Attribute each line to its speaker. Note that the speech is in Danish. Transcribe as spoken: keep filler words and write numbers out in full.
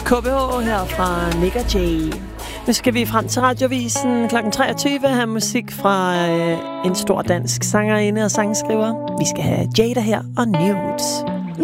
Speaker 1: K B H her fra Nick og Jay. Nu skal vi frem til Radiovisen klokken treogtyve have musik fra øh, en stor dansk sangerinde og sangskriver. Vi skal have Jada her og Nudes.